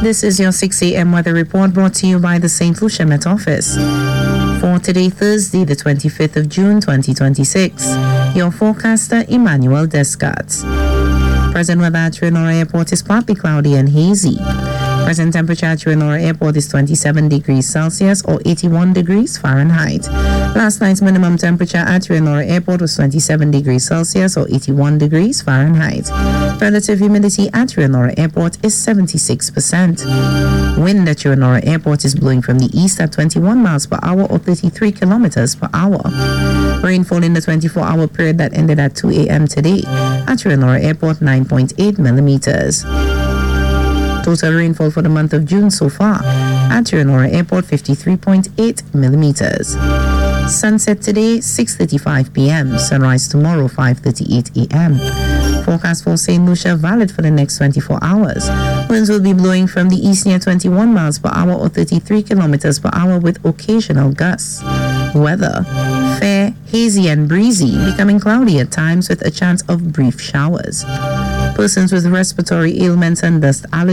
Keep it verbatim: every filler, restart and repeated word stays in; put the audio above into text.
This is your six a.m. weather report brought to you by the Saint Lucia Met Office. For today, Thursday, the twenty-fifth of June, twenty twenty-six, your forecaster, Emmanuel Descartes. Present weather at Trinora Airport is partly cloudy and hazy. Present temperature at Trinora Airport is twenty-seven degrees Celsius or eighty-one degrees Fahrenheit. Last night's minimum temperature at Trinora Airport was twenty-seven degrees Celsius or eighty-one degrees Fahrenheit. Relative humidity at Trinora Airport is seventy-six percent. Wind at Trinora Airport is blowing from the east at twenty-one miles per hour or thirty-three kilometers per hour. Rainfall in the twenty-four hour period that ended at two a.m. today at Trinora Airport nine point eight millimeters. Total rainfall for the month of June so far at Trinora Airport fifty-three point eight millimeters. Sunset today six thirty-five p.m. Sunrise tomorrow five thirty-eight a.m. Forecast for Saint Lucia valid for the next twenty-four hours. Winds will be blowing from the east near twenty-one miles per hour or thirty-three kilometers per hour with occasional gusts. Weather fair, hazy and breezy, becoming cloudy at times with a chance of brief showers. Persons with respiratory ailments and dust allergies